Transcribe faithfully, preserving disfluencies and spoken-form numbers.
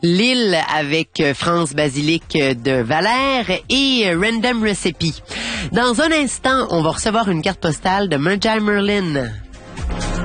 L'île avec France Basilic de Valère et Random Recipe. Dans un instant, on va recevoir une carte postale de Merjai Merlin.